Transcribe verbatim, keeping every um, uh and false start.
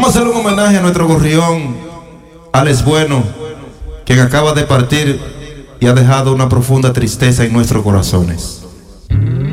Vamos a hacer un homenaje a nuestro gorrión, Alex Bueno, quien acaba de partir y ha dejado una profunda tristeza en nuestros corazones.